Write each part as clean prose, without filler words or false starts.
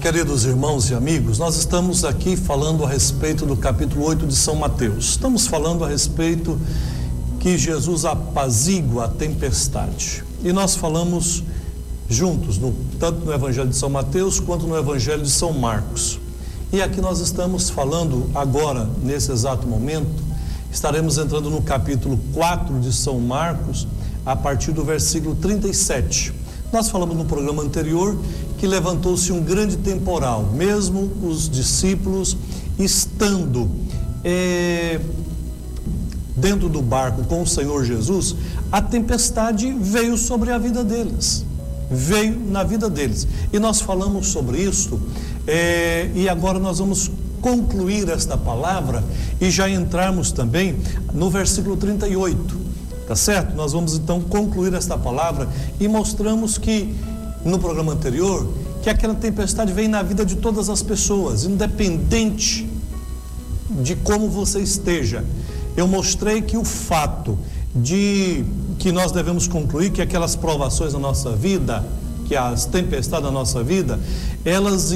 Queridos irmãos e amigos, nós estamos aqui falando a respeito do capítulo 8 de São Mateus. Estamos falando a respeito que Jesus apazigua a tempestade. E nós falamos juntos, tanto no Evangelho de São Mateus quanto no Evangelho de São Marcos. E aqui nós estamos falando agora, nesse exato momento, estaremos entrando no capítulo 4 de São Marcos, a partir do versículo 37. Nós falamos no programa anterior que levantou-se um grande temporal, mesmo os discípulos estando dentro do barco com o Senhor Jesus, a tempestade veio sobre a vida deles, veio na vida deles. E nós falamos sobre isso, e agora nós vamos concluir esta palavra e já entrarmos também no versículo 38. Tá certo? Nós vamos então concluir esta palavra e mostramos que no programa anterior que aquela tempestade vem na vida de todas as pessoas, independente de como você esteja. Eu mostrei que o fato de que nós devemos concluir que aquelas provações na nossa vida, que as tempestades na nossa vida, elas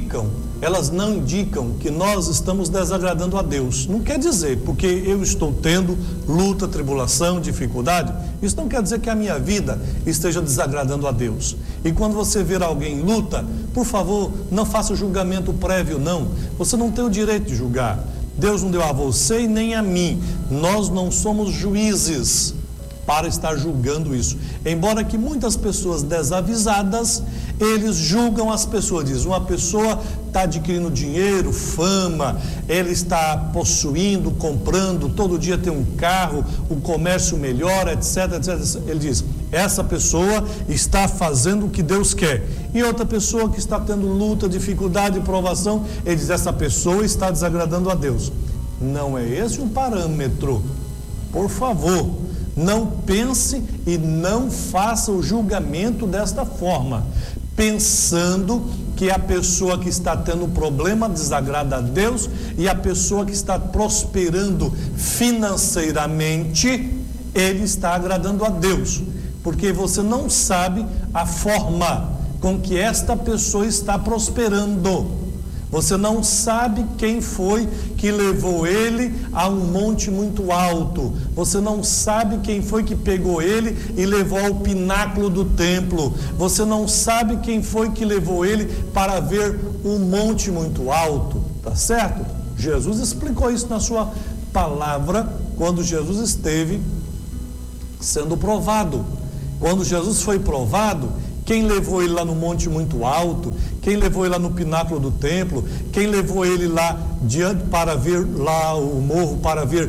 não indicam que nós estamos desagradando a Deus. Não quer dizer, porque eu estou tendo luta, tribulação, dificuldade, isso não quer dizer que a minha vida esteja desagradando a Deus. E quando você ver alguém em luta, por favor, não faça julgamento prévio, não. Você não tem o direito de julgar. Deus não deu a você e nem a mim. Nós não somos juízes para estar julgando isso. Embora que muitas pessoas desavisadas, eles julgam as pessoas, diz, uma pessoa está adquirindo dinheiro, fama, ele está possuindo, comprando, todo dia tem um carro, o comércio melhora, etc, etc. Ele diz, essa pessoa está fazendo o que Deus quer. E outra pessoa que está tendo luta, dificuldade, provação, ele diz, essa pessoa está desagradando a Deus. Não é esse um parâmetro. Por favor, não pense e não faça o julgamento desta forma, pensando que a pessoa que está tendo problema desagrada a Deus e a pessoa que está prosperando financeiramente, ele está agradando a Deus, porque você não sabe a forma com que esta pessoa está prosperando. Você não sabe quem foi que levou ele a um monte muito alto. Você não sabe quem foi que pegou ele e levou ao pináculo do templo. Você não sabe quem foi que levou ele para ver um monte muito alto. Tá certo? Jesus explicou isso na sua palavra quando Jesus esteve sendo provado. Quando Jesus foi provado, quem levou ele lá no monte muito alto, quem levou ele lá no pináculo do templo, quem levou ele lá diante para ver lá o morro, para ver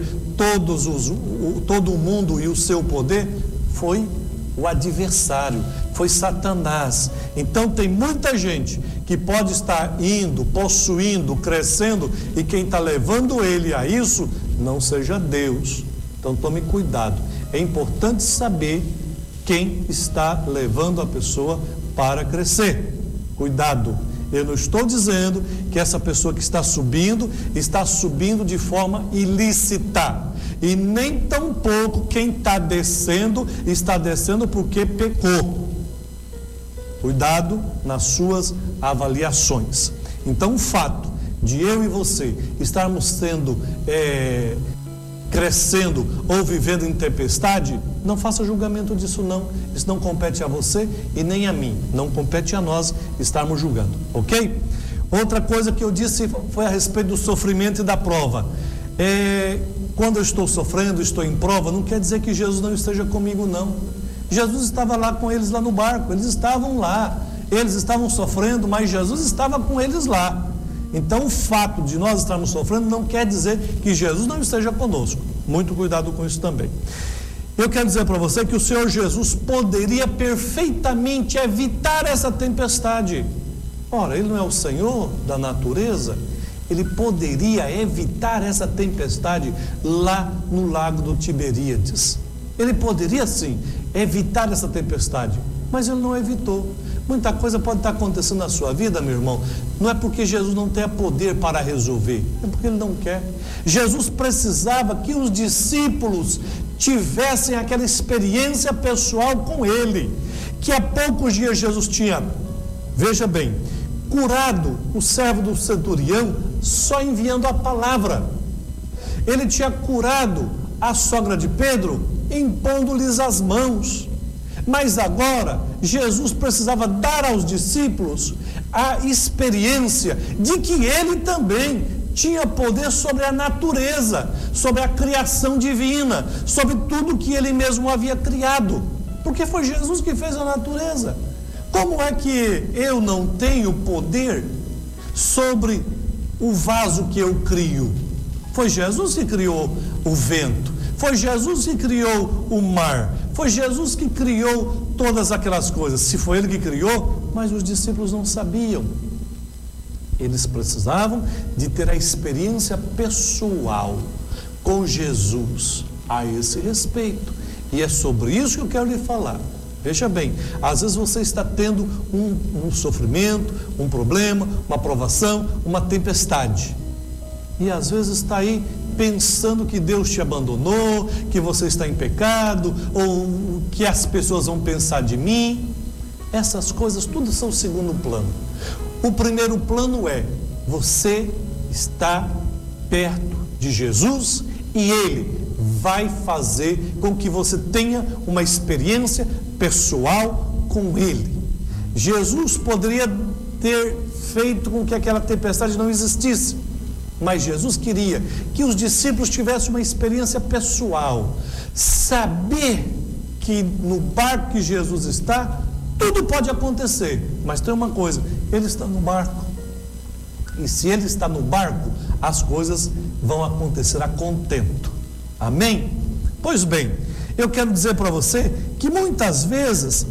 todo o mundo e o seu poder, foi o adversário, foi Satanás. Então tem muita gente que pode estar indo, possuindo, crescendo, e quem está levando ele a isso, não seja Deus. Então tome cuidado. É importante saber quem está levando a pessoa para crescer. Cuidado, eu não estou dizendo que essa pessoa que está subindo de forma ilícita, e nem tampouco quem está descendo porque pecou. Cuidado nas suas avaliações. Então o fato de eu e você estarmos sendo crescendo ou vivendo em tempestade, não faça julgamento disso não. Isso não compete a você e nem a mim. Não compete a nós estarmos julgando, ok? Outra coisa que eu disse foi a respeito do sofrimento e da prova. Quando eu estou sofrendo, estou em prova, não quer dizer que Jesus não esteja comigo, não. Jesus estava lá com eles lá no barco, eles estavam lá, eles estavam sofrendo, mas Jesus estava com eles lá. Então o fato de nós estarmos sofrendo não quer dizer que Jesus não esteja conosco. Muito cuidado com isso também. Eu quero dizer para você que o Senhor Jesus poderia perfeitamente evitar essa tempestade. Ora, Ele não é o Senhor da natureza? Ele poderia evitar essa tempestade lá no lago do Tiberíades. Ele poderia sim evitar essa tempestade, mas Ele não evitou. Muita coisa pode estar acontecendo na sua vida, meu irmão. Não é porque Jesus não tenha poder para resolver, é porque Ele não quer. Jesus precisava que os discípulos tivessem aquela experiência pessoal com Ele, que há poucos dias Jesus tinha, veja bem, curado o servo do centurião só enviando a palavra. Ele tinha curado a sogra de Pedro impondo-lhes as mãos. Mas agora Jesus precisava dar aos discípulos a experiência de que ele também tinha poder sobre a natureza, sobre a criação divina, sobre tudo que ele mesmo havia criado, porque foi Jesus que fez a natureza. Como é que eu não tenho poder sobre o vaso que eu crio? Foi Jesus que criou o vento, foi Jesus que criou o mar, foi Jesus que criou todas aquelas coisas. Se foi ele que criou, mas os discípulos não sabiam. Eles precisavam de ter a experiência pessoal com Jesus a esse respeito. E é sobre isso que eu quero lhe falar. Veja bem, às vezes você está tendo um sofrimento, um problema, uma provação, uma tempestade. E às vezes está aí pensando que Deus te abandonou, que você está em pecado, ou que as pessoas vão pensar de mim. Essas coisas tudo são segundo plano. O primeiro plano é: você está perto de Jesus e Ele vai fazer com que você tenha uma experiência pessoal com Ele. Jesus poderia ter feito com que aquela tempestade não existisse, mas Jesus queria que os discípulos tivessem uma experiência pessoal, saber que no barco que Jesus está, tudo pode acontecer, mas tem uma coisa: Ele está no barco, e se Ele está no barco, as coisas vão acontecer a contento. Amém? Pois bem, eu quero dizer para você que muitas vezes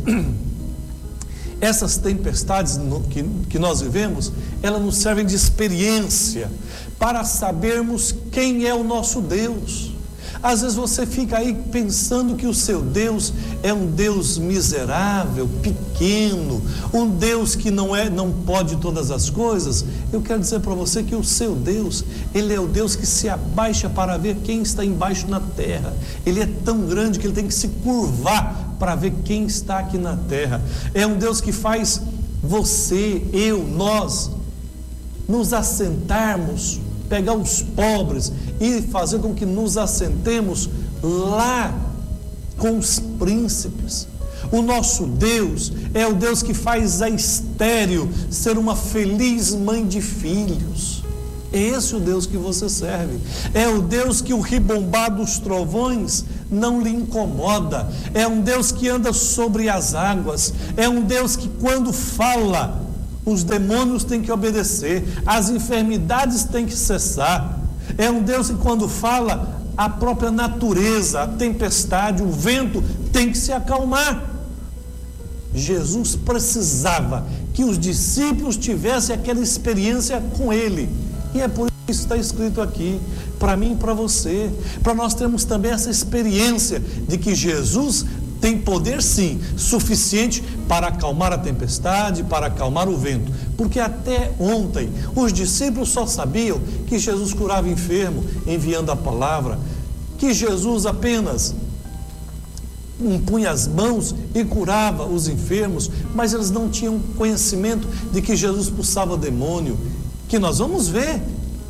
essas tempestades que nós vivemos, elas nos servem de experiência para sabermos quem é o nosso Deus. Às vezes você fica aí pensando que o seu Deus é um Deus miserável, pequeno, um Deus que não pode todas as coisas. Eu quero dizer para você que o seu Deus, Ele é o Deus que se abaixa para ver quem está embaixo na terra. Ele é tão grande que Ele tem que se curvar para ver quem está aqui na terra. É um Deus que faz você, eu, nós nos assentarmos, pegar os pobres e fazer com que nos assentemos lá com os príncipes. O nosso Deus é o Deus que faz a estéril ser uma feliz mãe de filhos. É esse o Deus que você serve. É o Deus que o ribombar dos trovões não lhe incomoda. É um Deus que anda sobre as águas. É um Deus que, quando fala, os demônios têm que obedecer, as enfermidades têm que cessar. É um Deus que, quando fala, a própria natureza, a tempestade, o vento tem que se acalmar. Jesus precisava que os discípulos tivessem aquela experiência com Ele, e é por isso que está escrito aqui, para mim e para você, para nós termos também essa experiência de que Jesus tem poder, sim, suficiente para acalmar a tempestade, para acalmar o vento. Porque até ontem os discípulos só sabiam que Jesus curava enfermo, enviando a palavra, que Jesus apenas impunha as mãos e curava os enfermos, mas eles não tinham conhecimento de que Jesus expulsava demônio, que nós vamos ver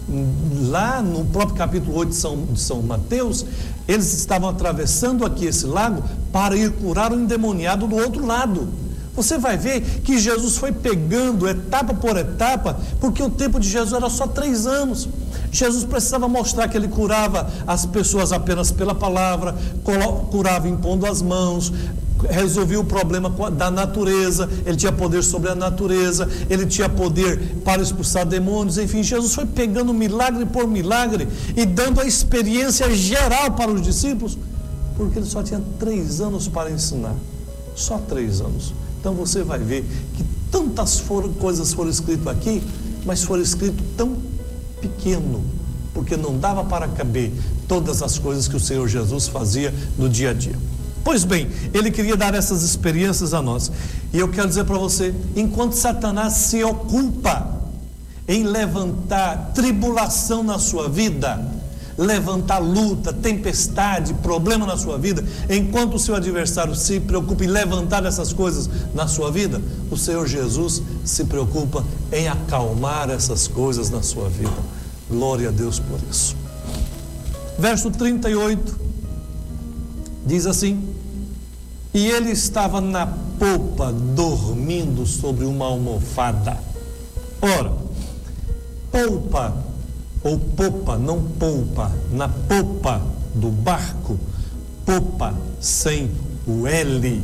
lá no próprio capítulo 8 de São Mateus. Eles estavam atravessando aqui esse lago para ir curar o endemoniado do outro lado. Você vai ver que Jesus foi pegando etapa por etapa, porque o tempo de Jesus era só 3 anos. Jesus precisava mostrar que ele curava as pessoas apenas pela palavra, curava impondo as mãos, resolvia o problema da natureza, ele tinha poder sobre a natureza, ele tinha poder para expulsar demônios. Enfim, Jesus foi pegando milagre por milagre e dando a experiência geral para os discípulos, porque ele só tinha 3 anos para ensinar, só 3 anos. Então você vai ver que tantas coisas foram escritas aqui, mas foram escritas tão pequeno, porque não dava para caber todas as coisas que o Senhor Jesus fazia no dia a dia. Pois bem, Ele queria dar essas experiências a nós. E eu quero dizer para você, enquanto Satanás se ocupa em levantar tribulação na sua vida, levantar luta, tempestade, problema na sua vida, enquanto o seu adversário se preocupa em levantar essas coisas na sua vida, o Senhor Jesus se preocupa em acalmar essas coisas na sua vida. Glória a Deus por isso. Verso 38 diz assim: e ele estava na popa, dormindo sobre uma almofada. Ora, polpa ou popa, não polpa, na popa do barco, popa sem o L,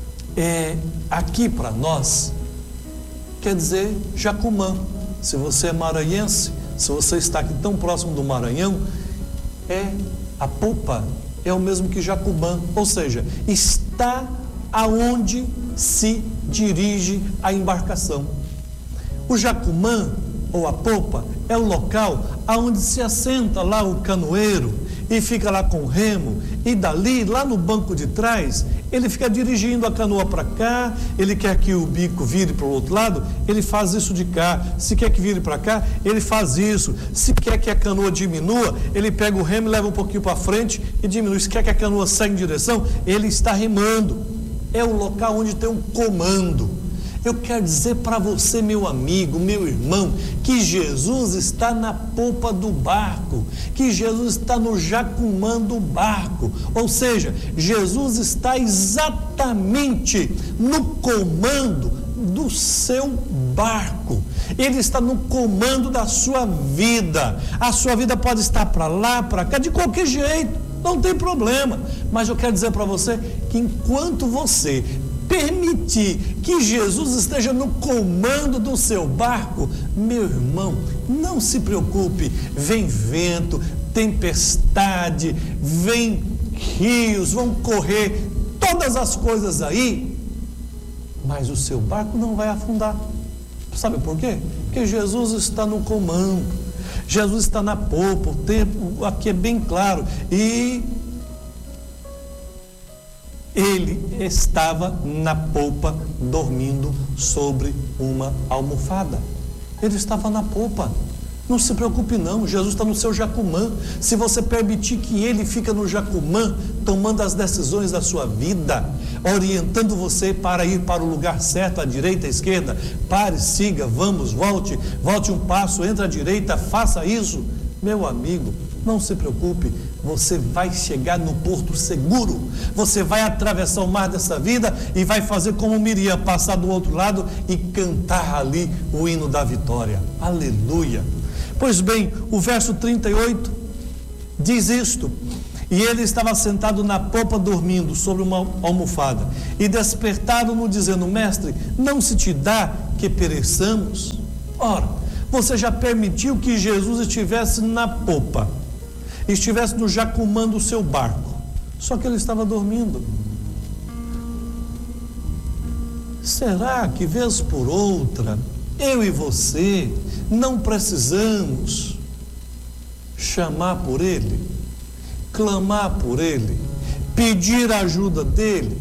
aqui para nós quer dizer Jacumã. Se você é maranhense, se você está aqui tão próximo do Maranhão, a popa é o mesmo que Jacumã, ou seja, está aonde se dirige a embarcação. O Jacumã ou a popa é o local aonde se assenta lá o canoeiro e fica lá com o remo, e dali, lá no banco de trás, ele fica dirigindo a canoa para cá. Ele quer que o bico vire para o outro lado, ele faz isso de cá. Se quer que vire para cá, ele faz isso. Se quer que a canoa diminua, ele pega o remo e leva um pouquinho para frente e diminui. Se quer que a canoa saia em direção, ele está remando. É o local onde tem um comando. Eu quero dizer para você, meu amigo, meu irmão, que Jesus está na popa do barco, que Jesus está no Jacumã do barco, ou seja, Jesus está exatamente no comando do seu barco. Ele está no comando da sua vida. A sua vida pode estar para lá, para cá, de qualquer jeito, não tem problema, mas eu quero dizer para você que enquanto você permitir que Jesus esteja no comando do seu barco, meu irmão, não se preocupe. Vem vento, tempestade, vem rios, vão correr todas as coisas aí, mas o seu barco não vai afundar. Sabe por quê? Porque Jesus está no comando, Jesus está na popa. O tempo aqui é bem claro, e ele estava na popa, dormindo sobre uma almofada. Ele estava na popa. Não se preocupe não, Jesus está no seu Jacumã. Se você permitir que ele fique no Jacumã, tomando as decisões da sua vida, orientando você para ir para o lugar certo, à direita, à esquerda, pare, siga, vamos, volte um passo, entre à direita, faça isso. Meu amigo, não se preocupe, você vai chegar no porto seguro. Você vai atravessar o mar dessa vida e vai fazer como Miriam, passar do outro lado e cantar ali o hino da vitória. Aleluia! Pois bem, o verso 38 diz isto: e ele estava sentado na popa dormindo sobre uma almofada, e despertaram-no dizendo: mestre, não se te dá que pereçamos? Ora, você já permitiu que Jesus estivesse na popa, estivesse no Jacumã do seu barco, só que ele estava dormindo. Será que vez por outra, eu e você não precisamos chamar por ele, clamar por ele, pedir a ajuda dele?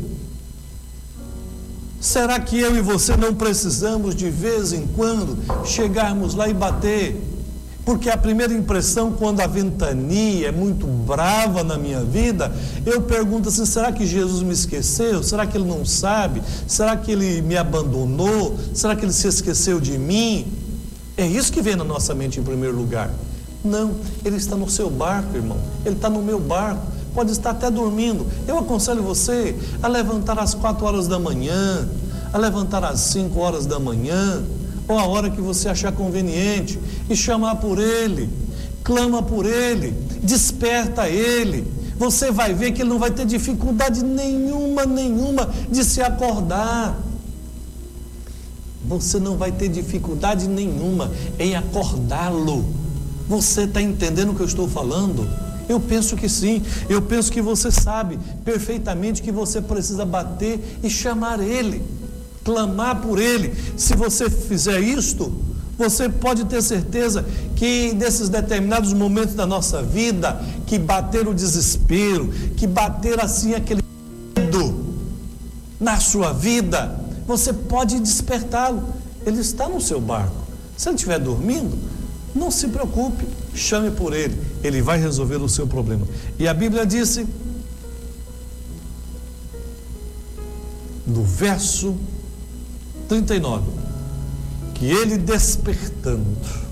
Será que eu e você não precisamos de vez em quando chegarmos lá e bater? Porque a primeira impressão, quando a ventania é muito brava na minha vida, eu pergunto assim: será que Jesus me esqueceu? Será que ele não sabe? Será que ele me abandonou? Será que ele se esqueceu de mim? É isso que vem na nossa mente em primeiro lugar. Não, ele está no seu barco, irmão. Ele está no meu barco. Pode estar até dormindo. Eu aconselho você a levantar às 4 horas da manhã, a levantar às 5 horas da manhã, ou a hora que você achar conveniente, e chamar por ele, clama por ele, desperta ele. Você vai ver que ele não vai ter dificuldade nenhuma de se acordar. Você não vai ter dificuldade nenhuma em acordá-lo. Você está entendendo o que eu estou falando? Eu penso que sim. Eu penso que você sabe perfeitamente que você precisa bater e chamar ele, clamar por ele. Se você fizer isto, você pode ter certeza que nesses determinados momentos da nossa vida, que bater o desespero, que bater assim aquele medo na sua vida, você pode despertá-lo. Ele está no seu barco. Se ele estiver dormindo, Não se preocupe, chame por ele, ele vai resolver o seu problema. E a Bíblia disse, no verso 39, que ele despertando,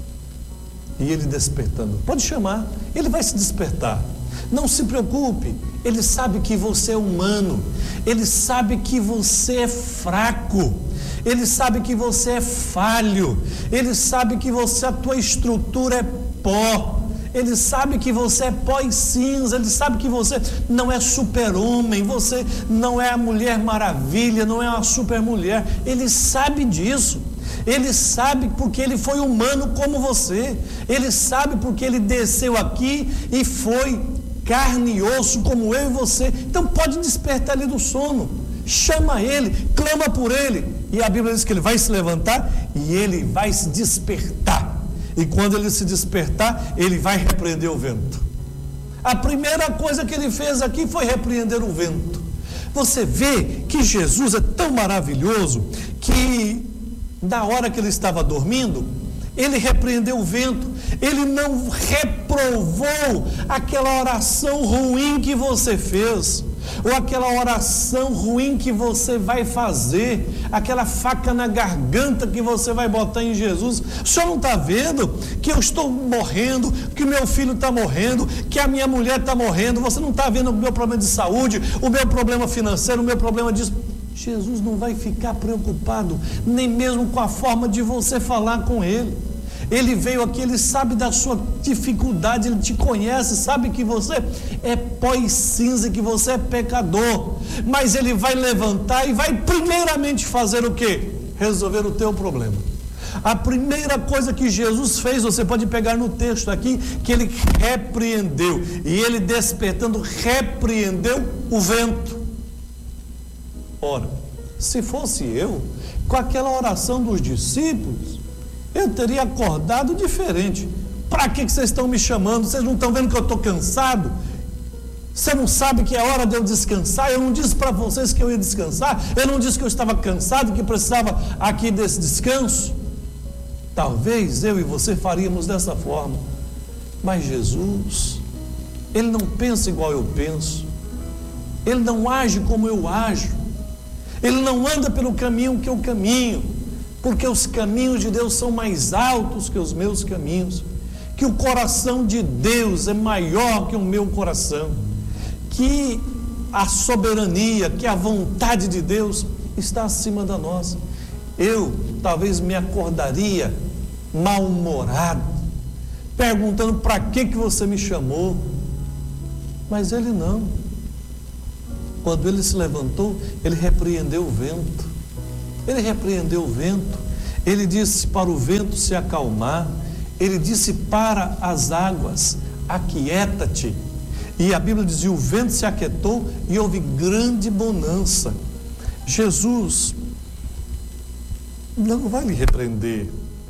pode chamar, ele vai se despertar. Não se preocupe, ele sabe que você é humano, ele sabe que você é fraco, ele sabe que você é falho, ele sabe que a tua estrutura é pó, ele sabe que você é pó e cinza, ele sabe que você não é super-homem, você não é a Mulher Maravilha, não é uma super-mulher, ele sabe disso. Ele sabe porque ele foi humano como você, ele sabe porque ele desceu aqui e foi carne e osso como eu e você. Então pode despertar ele do sono, chama ele, clama por ele, e a Bíblia diz que ele vai se levantar e ele vai se despertar, e quando ele se despertar, ele vai repreender o vento. A primeira coisa que ele fez aqui foi repreender o vento. Você vê que Jesus é tão maravilhoso que na hora que ele estava dormindo, ele repreendeu o vento, ele não reprovou aquela oração ruim que você fez, ou aquela oração ruim que você vai fazer, aquela faca na garganta que você vai botar em Jesus. O senhor não está vendo que eu estou morrendo, que meu filho está morrendo, que a minha mulher está morrendo? Você não está vendo o meu problema de saúde, o meu problema financeiro, o meu problema disso? Jesus não vai ficar preocupado, nem mesmo com a forma de você falar com ele. Ele veio aqui, ele sabe da sua dificuldade, ele te conhece, sabe que você é pó e cinza, que você é pecador, mas ele vai levantar e vai primeiramente fazer o quê? Resolver o teu problema. A primeira coisa que Jesus fez, você pode pegar no texto aqui, que ele repreendeu, e ele despertando, repreendeu o vento. Ora, se fosse eu, com aquela oração dos discípulos, eu teria acordado diferente. Para que vocês estão me chamando? Vocês não estão vendo que eu estou cansado? Você não sabe que é hora de eu descansar? Eu não disse para vocês que eu ia descansar? Eu não disse que eu estava cansado, que precisava aqui desse descanso? Talvez eu e você faríamos dessa forma. Mas Jesus, ele não pensa igual eu penso. Ele não age como eu ajo. Ele não anda pelo caminho que eu caminho, porque os caminhos de Deus são mais altos que os meus caminhos, que o coração de Deus é maior que o meu coração, que a soberania, que a vontade de Deus está acima da nossa. Eu talvez me acordaria mal-humorado, perguntando para que você me chamou, mas ele não. Quando ele se levantou, ele repreendeu o vento. Ele repreendeu o vento. Ele disse para o vento se acalmar. Ele disse para as águas: aquieta-te. E a Bíblia dizia: o vento se aquietou e houve grande bonança. Jesus não vai lhe repreender,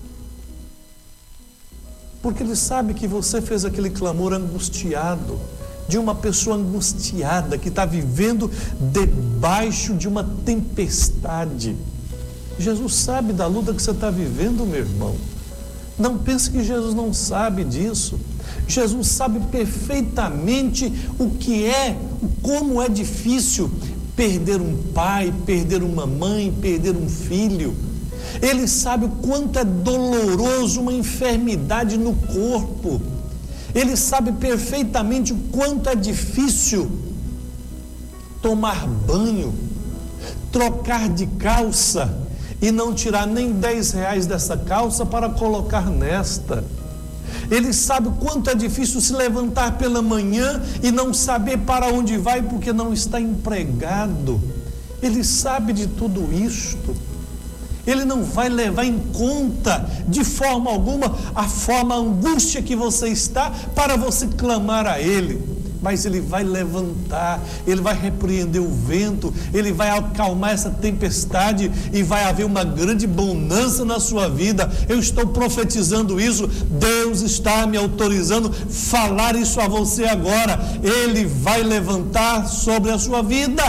porque ele sabe que você fez aquele clamor angustiado, de uma pessoa angustiada, que está vivendo debaixo de uma tempestade. Jesus sabe da luta que você está vivendo, meu irmão. Não pense que Jesus não sabe disso. Jesus sabe perfeitamente o que é, como é difícil perder um pai, perder uma mãe, perder um filho. Ele sabe o quanto é doloroso uma enfermidade no corpo. Ele sabe perfeitamente o quanto é difícil tomar banho, trocar de calça e não tirar nem 10 reais dessa calça para colocar nesta. Ele sabe o quanto é difícil se levantar pela manhã e não saber para onde vai porque não está empregado. Ele sabe de tudo isto. Ele não vai levar em conta de forma alguma a forma, a angústia que você está para você clamar a Ele. Mas Ele vai levantar, Ele vai repreender o vento, Ele vai acalmar essa tempestade e vai haver uma grande bonança na sua vida. Eu estou profetizando isso, Deus está me autorizando a falar isso a você agora. Ele vai levantar sobre a sua vida.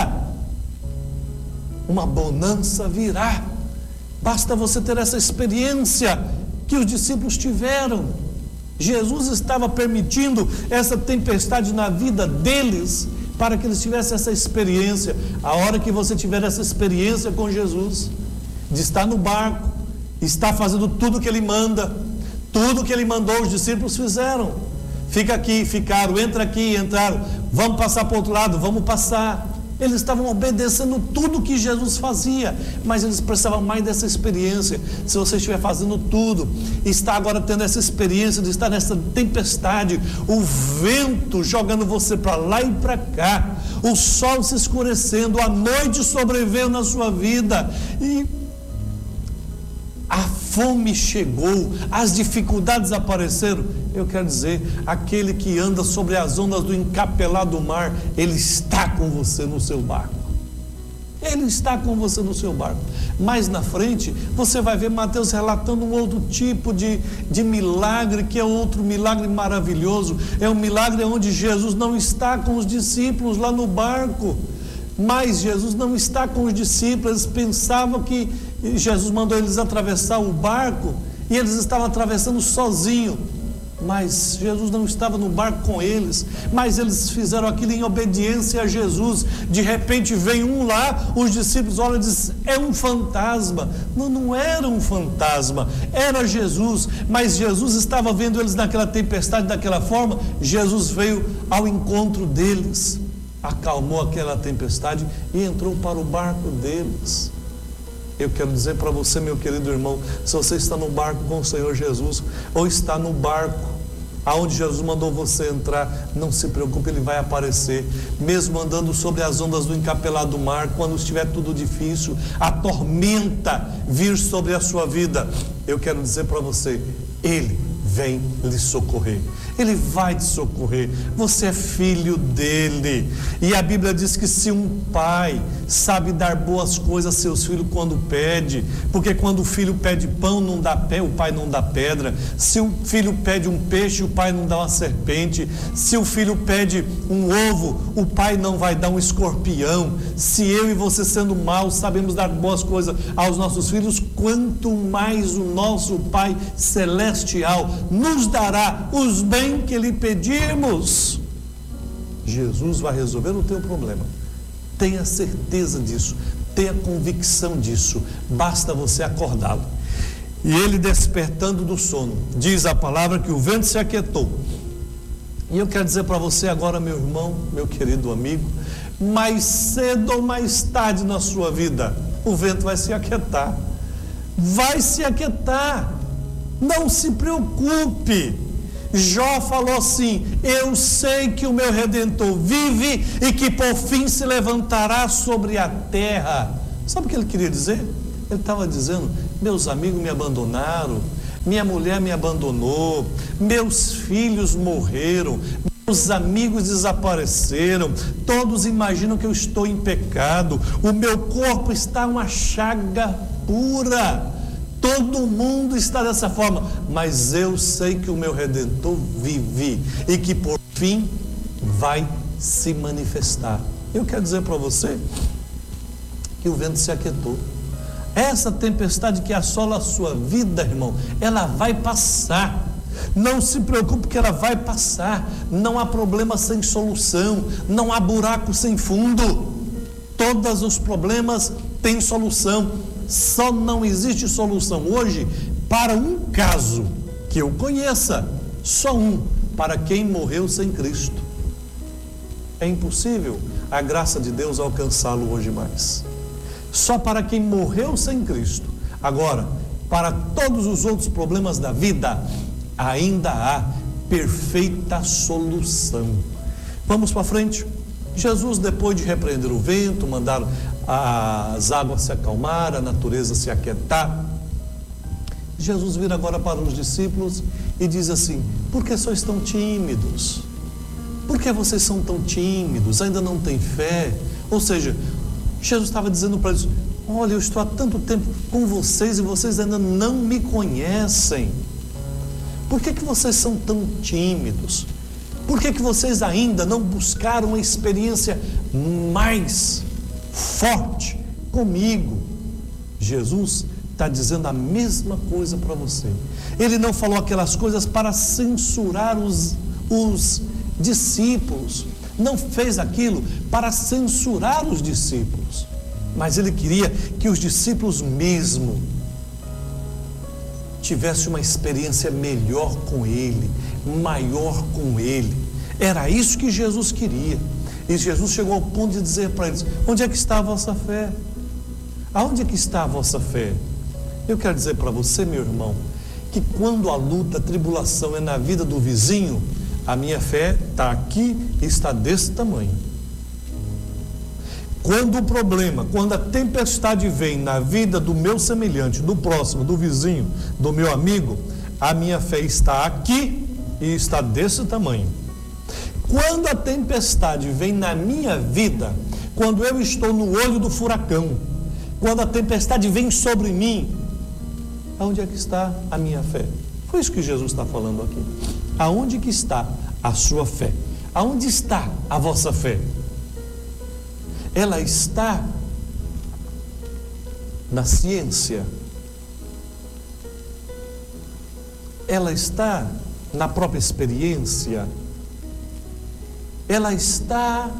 Uma bonança virá. Basta você ter essa experiência que os discípulos tiveram. Jesus estava permitindo essa tempestade na vida deles para que eles tivessem essa experiência. A hora que você tiver essa experiência com Jesus, de estar no barco, estar fazendo tudo o que Ele manda, tudo o que Ele mandou, os discípulos fizeram. Fica aqui, ficaram, entra aqui, entraram, vamos passar para o outro lado, vamos passar. Eles estavam obedecendo tudo o que Jesus fazia, mas eles precisavam mais dessa experiência. Se você estiver fazendo tudo, está agora tendo essa experiência de estar nessa tempestade, o vento jogando você para lá e para cá, o sol se escurecendo, a noite sobreveio na sua vida e a fome chegou, as dificuldades apareceram. Eu quero dizer, aquele que anda sobre as ondas do encapelado mar, ele está com você no seu barco. Ele está com você no seu barco. Mais na frente, você vai ver Mateus relatando um outro tipo de milagre, que é outro milagre maravilhoso. É um milagre onde Jesus não está com os discípulos lá no barco. Mas Jesus não está com os discípulos. Eles pensavam que Jesus mandou eles atravessar o barco e eles estavam atravessando sozinhos. Mas Jesus não estava no barco com eles, mas eles fizeram aquilo em obediência a Jesus. De repente vem um lá, os discípulos olham e dizem, é um fantasma. Não era um fantasma, era Jesus. Mas Jesus estava vendo eles naquela tempestade, daquela forma. Jesus veio ao encontro deles, acalmou aquela tempestade e entrou para o barco deles. Eu quero dizer para você, meu querido irmão, se você está no barco com o Senhor Jesus, ou está no barco aonde Jesus mandou você entrar, não se preocupe, Ele vai aparecer, mesmo andando sobre as ondas do encapelado mar, quando estiver tudo difícil, a tormenta vir sobre a sua vida, eu quero dizer para você, Ele vem lhe socorrer. Ele vai te socorrer. Você é filho dele. E a Bíblia diz que se um pai sabe dar boas coisas a seus filhos quando pede, porque quando o filho pede pão não dá pé, o pai não dá pedra. Se o filho pede um peixe, o pai não dá uma serpente. Se o filho pede um ovo, o pai não vai dar um escorpião. Se eu e você, sendo maus, sabemos dar boas coisas aos nossos filhos, quanto mais o nosso Pai Celestial nos dará os bens que lhe pedimos. Jesus vai resolver o teu problema. Tenha certeza disso, tenha convicção disso. Basta você acordá-lo. E ele, despertando do sono, diz a palavra que o vento se aquietou. E eu quero dizer para você agora, meu irmão, meu querido amigo, mais cedo ou mais tarde na sua vida, o vento vai se aquietar. Vai se aquietar. Não se preocupe. Jó falou assim, eu sei que o meu Redentor vive e que por fim se levantará sobre a terra. Sabe o que ele queria dizer? Ele estava dizendo, meus amigos me abandonaram, minha mulher me abandonou, meus filhos morreram, meus amigos desapareceram, todos imaginam que eu estou em pecado, o meu corpo está uma chaga pura. Todo mundo está dessa forma, mas eu sei que o meu Redentor vive e que por fim vai se manifestar. Eu quero dizer para você que o vento se aquietou. Essa tempestade que assola a sua vida, irmão, ela vai passar. Não se preocupe que ela vai passar. Não há problema sem solução, não há buraco sem fundo. Todos os problemas têm solução. Só não existe solução hoje para um caso que eu conheça, só um, para quem morreu sem Cristo. É impossível a graça de Deus alcançá-lo hoje mais. Só para quem morreu sem Cristo. Agora, para todos os outros problemas da vida, ainda há perfeita solução. Vamos para frente. Jesus, depois de repreender o vento, mandar as águas se acalmar, a natureza se aquietar, Jesus vira agora para os discípulos e diz assim, por que sois tão tímidos? Por que vocês são tão tímidos? Ainda não têm fé? Ou seja, Jesus estava dizendo para eles, olha, eu estou há tanto tempo com vocês e vocês ainda não me conhecem. Por que vocês são tão tímidos? Por que vocês ainda não buscaram uma experiência mais forte comigo? Jesus está dizendo a mesma coisa para você. Ele não falou aquelas coisas para censurar os discípulos, não fez aquilo para censurar os discípulos, mas ele queria que os discípulos mesmo tivessem uma experiência melhor com ele, maior com ele. Era isso que Jesus queria. E Jesus chegou ao ponto de dizer para eles: onde é que está a vossa fé? Aonde é que está a vossa fé? Eu quero dizer para você, meu irmão, que quando a luta, a tribulação é na vida do vizinho, a minha fé está aqui e está desse tamanho. Quando o problema, quando a tempestade vem na vida do meu semelhante, do próximo, do vizinho, do meu amigo, a minha fé está aqui e está desse tamanho. Quando a tempestade vem na minha vida, quando eu estou no olho do furacão, quando a tempestade vem sobre mim, aonde é que está a minha fé? Foi isso que Jesus está falando aqui. Aonde que está a sua fé? Aonde está a vossa fé? Ela está na ciência? Ela está na própria experiência? Ela está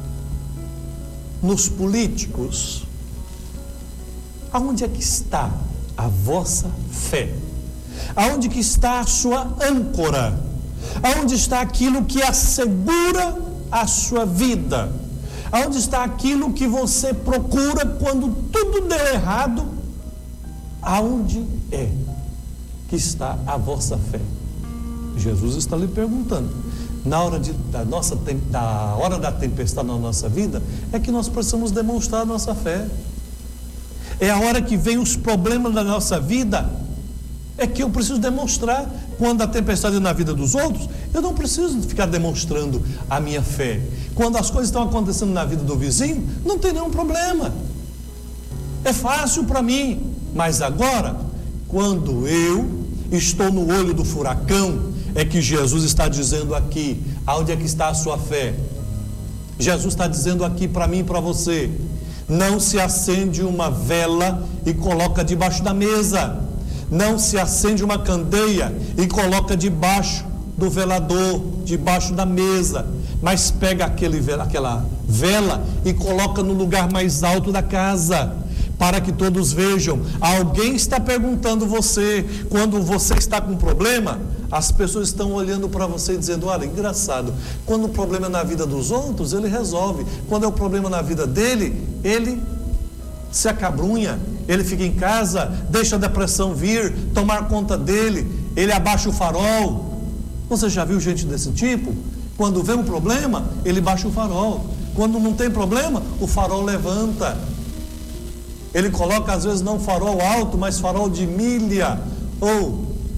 nos políticos? Aonde é que está a vossa fé? Aonde que está a sua âncora? Aonde está aquilo que assegura a sua vida? Aonde está aquilo que você procura quando tudo der errado? Aonde é que está a vossa fé? Jesus está lhe perguntando. Na hora da hora da tempestade na nossa vida, é que nós precisamos demonstrar a nossa fé. É a hora que vem os problemas da nossa vida, é que eu preciso demonstrar. Quando a tempestade é na vida dos outros, eu não preciso ficar demonstrando a minha fé. Quando as coisas estão acontecendo na vida do vizinho, não tem nenhum problema. É fácil para mim. Mas agora, quando eu estou no olho do furacão, é que Jesus está dizendo aqui, aonde é que está a sua fé? Jesus está dizendo aqui para mim e para você: não se acende uma vela e coloca debaixo da mesa. Não se acende uma candeia e coloca debaixo do velador, debaixo da mesa. Mas pega aquela vela e coloca no lugar mais alto da casa, para que todos vejam. Alguém está perguntando você. Quando você está com um problema, as pessoas estão olhando para você e dizendo: olha, engraçado, quando o problema é na vida dos outros, ele resolve. Quando é o problema na vida dele, ele se acabrunha, ele fica em casa, deixa a depressão vir, tomar conta dele, ele abaixa o farol. Você já viu gente desse tipo? Quando vê um problema, ele baixa o farol. Quando não tem problema, o farol levanta. Ele coloca às vezes não farol alto, mas farol de milha, ou